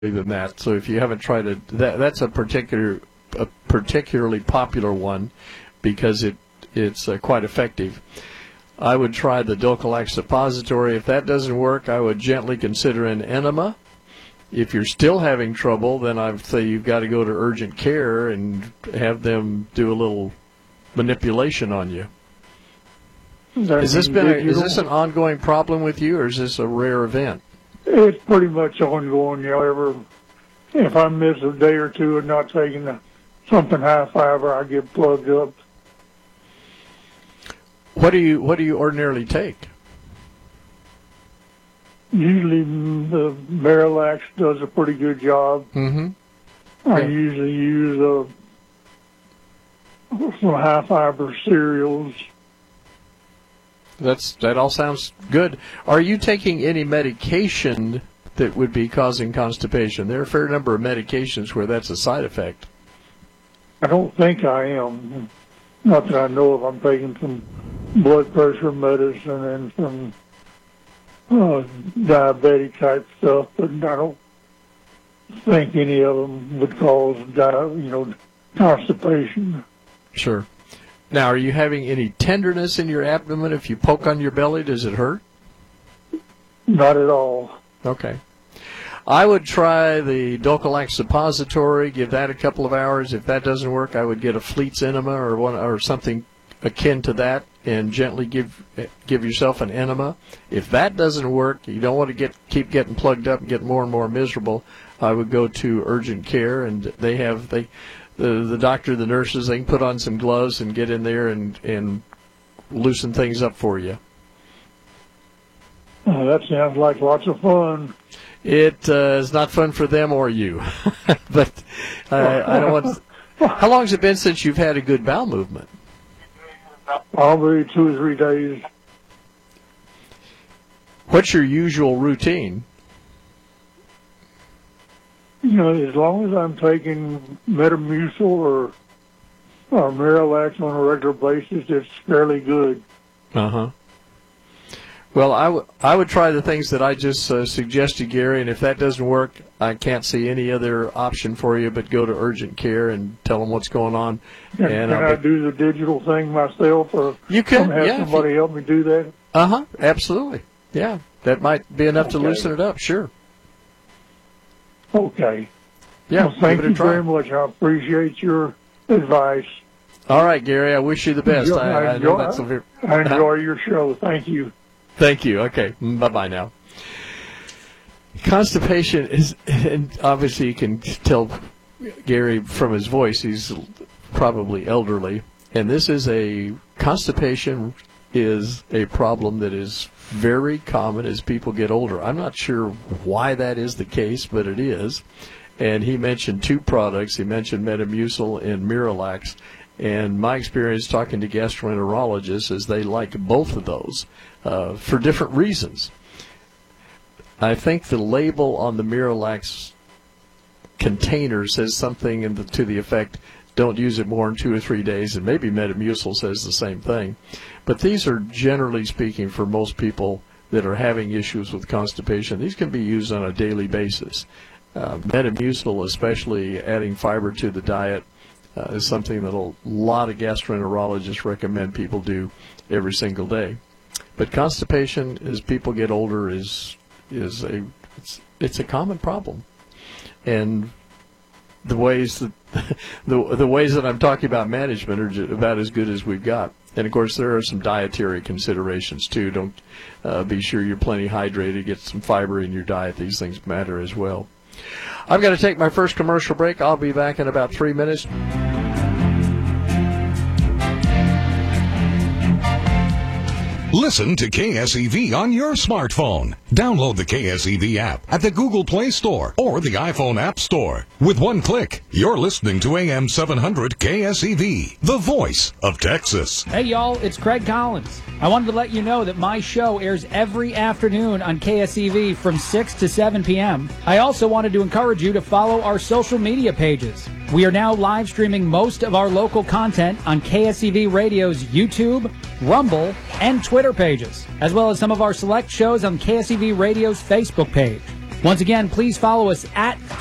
than that. So if you haven't tried it, that's a particularly popular one because it's quite effective. I would try the Dulcolax suppository. If that doesn't work, I would gently consider an enema. If you're still having trouble, then I'd say you've got to go to urgent care and have them do a little manipulation on you. Is this an ongoing problem with you, or is this a rare event? It's pretty much ongoing. If I miss a day or two of not taking something high fiber, I get plugged up. What do you ordinarily take? Usually the Miralax does a pretty good job. Mm-hmm. I usually use some high fiber cereals. That all sounds good. Are you taking any medication that would be causing constipation? There are a fair number of medications where that's a side effect. I don't think I am. Not that I know of. I'm taking some blood pressure medicine and some diabetic type stuff, but I don't think any of them would cause constipation. Sure. Now, are you having any tenderness in your abdomen? If you poke on your belly, does it hurt? Not at all. Okay. I would try the Dulcolax suppository, give that a couple of hours. If that doesn't work, I would get a Fleet's enema or something akin to that and gently give yourself an enema. If that doesn't work, you don't want to keep getting plugged up and get more and more miserable, I would go to urgent care, and the doctor, the nurses, they can put on some gloves and get in there and loosen things up for you. That sounds like lots of fun. It is not fun for them or you. But I don't want. How long has it been since you've had a good bowel movement? Probably 2 or 3 days. What's your usual routine? As long as I'm taking Metamucil or Miralax on a regular basis, it's fairly good. Uh-huh. Well, I would try the things that I just suggested, Gary, and if that doesn't work, I can't see any other option for you but go to urgent care and tell them what's going on. Can I do the digital thing myself, or you can have somebody help me do that? Uh-huh, absolutely. Yeah, that might be enough to loosen it up, sure. Okay. Yeah, well, thank you very much. I appreciate your advice. All right, Gary, I wish you the best. I enjoy your show. Thank you. Thank you. Okay, bye-bye now. Constipation is, and obviously you can tell Gary from his voice, he's probably elderly, and constipation is a problem that is very common as people get older. I'm not sure why that is the case, but it is. And he mentioned 2 products. He mentioned Metamucil and Miralax. And my experience talking to gastroenterologists is they like both of those for different reasons. I think the label on the Miralax container says something to the effect, don't use it more than 2 or 3 days, and maybe Metamucil says the same thing. But these are, generally speaking, for most people that are having issues with constipation, these can be used on a daily basis. Metamucil, especially adding fiber to the diet, is something that a lot of gastroenterologists recommend people do every single day. But constipation, as people get older, it's a common problem, and the ways that the ways that I'm talking about management are about as good as we've got. And of course, there are some dietary considerations too. Don't be sure you're plenty hydrated, get some fiber in your diet. These things matter as well. I've got to take my first commercial break. I'll be back in about 3 minutes. Listen to KSEV on your smartphone. Download the KSEV app at the Google Play Store or the iPhone App Store. With one click, you're listening to AM 700 KSEV, the voice of Texas. Hey, y'all, it's Craig Collins. I wanted to let you know that my show airs every afternoon on KSEV from 6 to 7 p.m. I also wanted to encourage you to follow our social media pages. We are now live streaming most of our local content on KSEV Radio's YouTube, Rumble, and Twitter pages, as well as some of our select shows on KSEV Radio's Facebook page. Once again, please follow us at